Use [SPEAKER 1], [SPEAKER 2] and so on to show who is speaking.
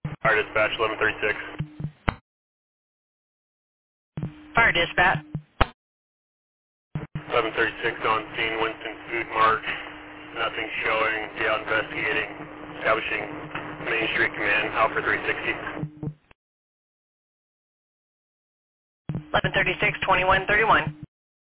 [SPEAKER 1] Fire dispatch 1136.
[SPEAKER 2] Fire dispatch.
[SPEAKER 1] 1136 on scene, Winston Food Mart. Nothing showing. Be out investigating. Establishing Main Street Command, Alpha 360.
[SPEAKER 2] 1136, 2131.